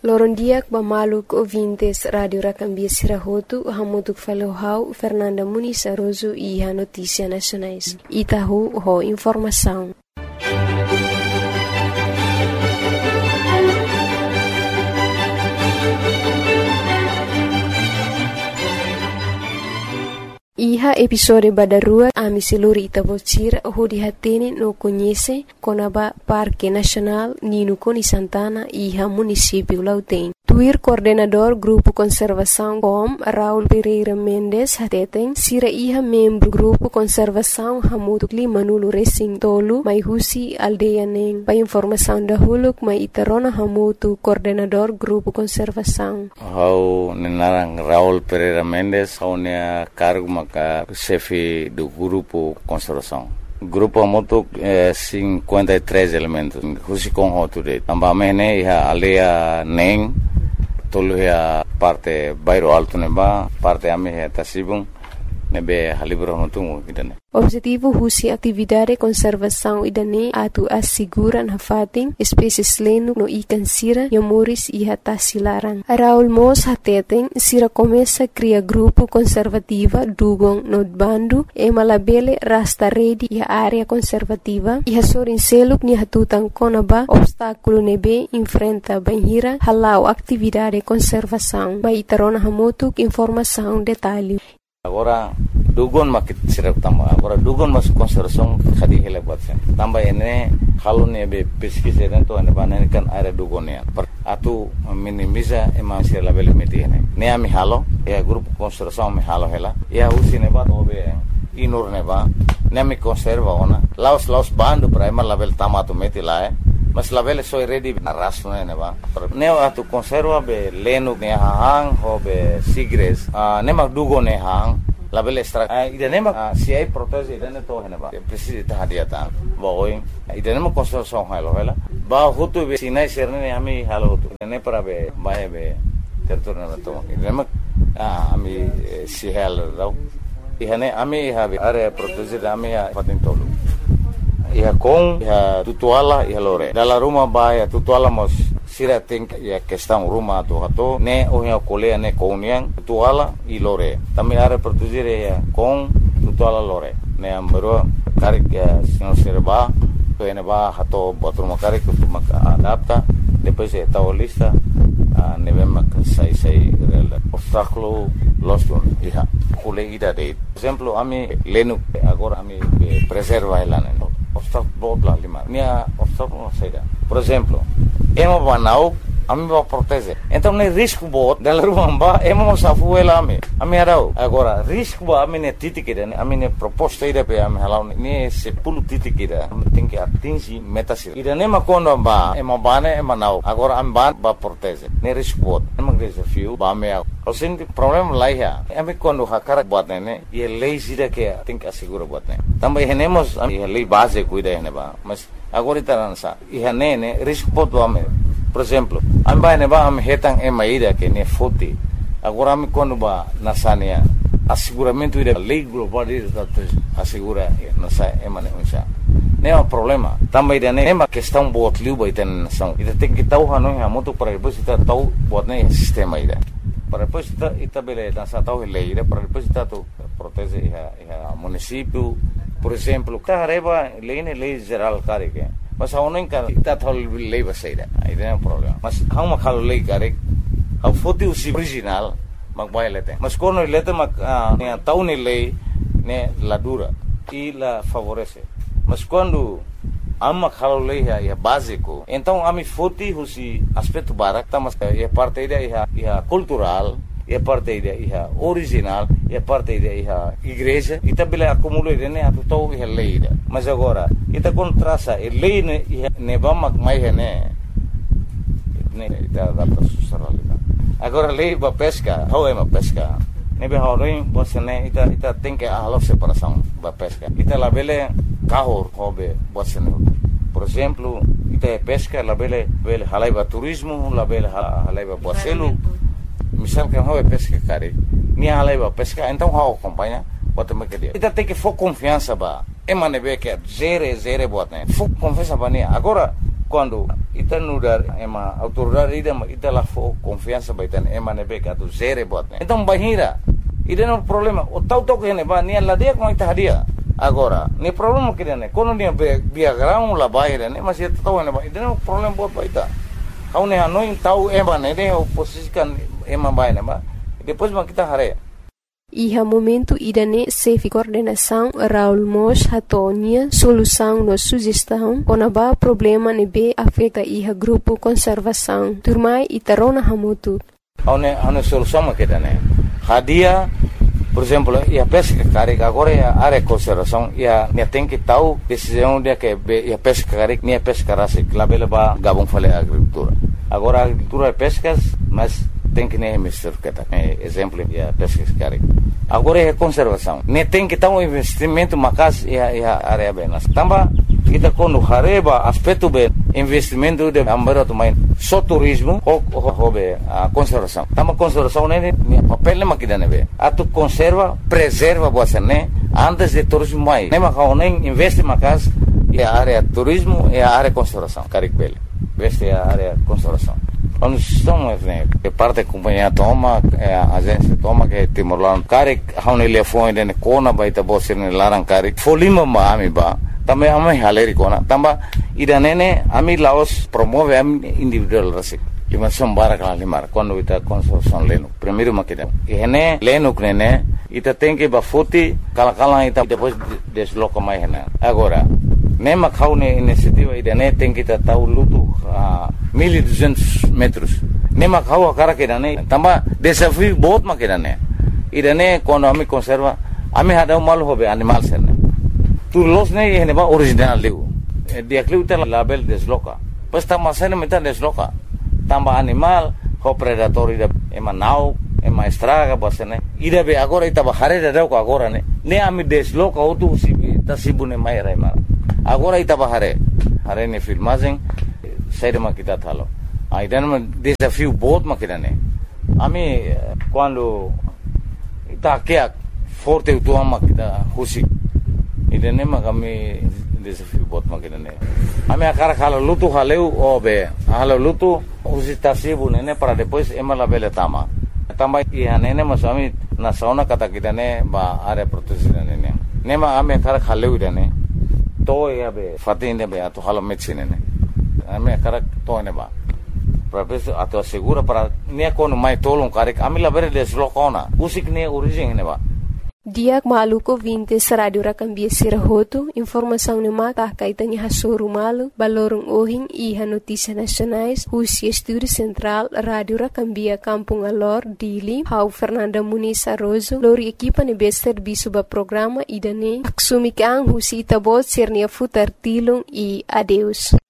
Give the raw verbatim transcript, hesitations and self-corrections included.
Lorondiak bamaluk ouvintes Radio Racambia Sirahotu, hamutuk falohau Fernanda Muniz Aroso e a Notícia Nacionais. Itahu ho informação. Iha episode badarua ami seluri Itabocira ho dihatene no conhece Conaba Parque Nacional Nino Coni Santana iha município Lauten. Tuir coordenador Grupo Conservação Com Raul Pereira Mendes hateten sira iha membro Grupo Conservação Hamutu Lima Nulu Racing Tolu mai husi aldeia neng. Pa informação da huluk mai itarona Hamutu coordenador Grupo Conservação. Hau nenarang Raul Pereira Mendes hau nea cargo maka chefe do Grupo Conservação. Grupo Hamutu é cinquenta e três elementos. Husi com hoture. Ambamene iha aldeia neng. Tolu ya parte bairro alto neba, parte ame ya Tasibung, nebe halibro notungu idane. Objetivo husi atividade conservação idane atu asiguran hafating espécies lenu no ikan sira yamuris iha tasilaran. Raul Mos hateten sira começa cria grupo conservativa dugong no bandu e malabele rasta redi iha área conservativa iha sorin seluk ni hatutan konaba obstáculo nebe enfrenta banhira halau atividade conservação. Mai tarona hamutuk informação detalhe. Agora dugon makit sirap tamba agora dugon mas conservação khadi hele batsen tamba ene halone be pesquisa dentro ene banane kan area dugonia atu minimiza ema sir label metine ne ami halo e grupo conservação me halo hela e usine ba obe inur ne ba ne mi conserva ona laos laos bando prima label tamato metila e mas label so ready arraso ne ba ne atu conserva be lenu ne hang ho be sigres ne mag dugone hang label extra ida nema si ai protege ida ne to heneba precisa ta hadiata boy ida nema conservação halo hela ba hutu be sinai serne ami halo hutu ne para be bae be territorio na to ida nema ami si halo dau ihane ami habe area protege ami patin tolu iha com iha tutuala iha lore dalla rumah ba ya tutuala mos sira think ya questão rumah tu hato ne ohia kolea ne kouniang tutuala i lore tami are produzire ya com tutuala lore ne ambero karik ya sino serba to ene ba hato botrum karik tu mak adapta depois e tao lista ne vem sai sai obstáculo los iha kule ida de exemplo ami lenu agora ami preserva elane obstáculo bla lima nia obstáculo saída por exemplo emo banau ami va proteger então ne risco bot dela rumba emo safu ela ami ami arau agora risco ba ami ne titikida ami ne proposta ida pe ami halau ne se pulu titikida tem que atingir metas ida ne makondo ba emo bane emo nau agora ami ban ba proteger ne risco bot emo desafio ba me o senti problema lá ya ami quando hakara bot ne e lazy da que tem que assegurar bot ne também tenemos a lei base cuida ne ba mas agora itaransa e ne risco bot ba me por exemplo amba ne ba am hetang e maida que ne foti agora me quando ba nasania asseguramento ida lei global ida assegura nasa e mane unsa ne é um problema também ida ne ma questão bot liu ba iten nação ida tem que tau hanu ha moto para depois ita tau bot ne sistema ida para depois ita ita bele nasa tau lei ida para depois ita tu protege a município por exemplo carreba lei ne lei geral carike mas hau nem kan ita thol lei baseira aí não é um problema mas hau ma khalo lei kare hau foti usi original mag bailete mas quando lete mag ne tau ne lei ne la dura e la favorece mas quando amma khalo lei é básico então ami foti usi aspecto barak mas é parte da é cultural é parte da é original é parte da é igreja e também acumula ne atu tau é lei mas agora ita contrasa e lei ne ne vamos mais ne ne ita da socialidade agora lei ba pesca how é uma pesca ne be horin você ne ita ita tem que a separação ba pesca ita la bele carro hobe você ne por exemplo ita pesca la bele bele halaiba turismo la bele halaiba boacelo misal que how é pesca cara ni halaiba pesca então how acompanha bota me que dia ita tem que for confiança ba emane be que zero zero bota ne for confiança ba ne agora quando ita nudar ema autoridade ida ita lá for confiança vai ter ema nebe que atu zere bot né então bahira ida no problema o tal tal que ne ba nia lá dia com ita hadia agora ne problema que ne quando nia via grão lá baira né mas ita tal ne ba ida no problema bot vai ita kau ne hanoi tau ema ne ne oposisikan ema vai ne ba depois ma kita hare. Iha momento idane sefi coordenação Raul Mos hatonia solução no sugestão onaba problema nebe afeta iha grupo conservação turmai itarona hamutu. Aune aune solução ma kita ne hadia por exemplo ia pesca carik agora ia área conservação ia ne tem que tau decisão dia que ia pesca carik ne pesca rasik labela ba gabung fale agricultura agora agricultura é pescas mas tem que nem mister kita é exemplo ia pesca carik agora é conservação ne tem que tau investimento macas ia ia área benas tamba kita quando hareba aspecto be investimento de ambara main só turismo ou hobe a conservação tamba conservação ne papel ne makida nebe atu conserva preserva boa né antes de turismo mai ne makau nem investe macas e a área turismo e a área conservação carik bele veste a área conservação quando estamos né que parte companhia toma a agência toma que Timor-Leste carik haune telefone de kona baita bosir ne larang carik folima ma ami ba também ami haleri kona tamba ida nene ami laos promove ami individual rasik lima sombara kala limar quando ita consorção leno primeiro makida ene leno nene ita tem que bafuti kala kala ita depois desloca mais hena agora nema kaune iniciativa ida ne tem que tau lutu mil e duzentos metros nema kau cara que ne tamba desafio बहुत makida ne ida ne quando ami conserva ami hada mal hobe animal sene tu los ne ene ba original leu dia cluta label desloca pues tamba sene meta desloca tamba animal ho predator ida ema nau ema estraga bosene ida be agora ita bahare da ko agora ne ne ami desloca otu sibi tasibune mai raima agora ita bahare hare ne filmagem saída ma kita thalo aida ne desafio बहुत makida ne ami quando ita que forte tu ama kita husi ida ne ma kami desafio बहुत makida ne ami akara khala lutu haleu obe halo lutu usi tasibu nene para depois ema la bele tama tamba ia nene mas ami na sauna kata kita ne ba are protection nene nema ami akara khaleu dene to ia be fatinde be ato halo medicine ne ami akara to ne ba professor ato segura para ne kono mai tolong karik ami la bere deslocona usik ne origem ne ba Diak maluko vintes radio rakambia sirahoto informação ne mata kaitani hasoru malu balorong ohing iha notícia nacionais Husi Estúdio Central Radio Rakambia Kampung Alor Dili Hau Fernanda Muniz Arrozo lori equipa ne bester bisuba programa idane aksumikang Husi itabot sirnia futar tilung e adeus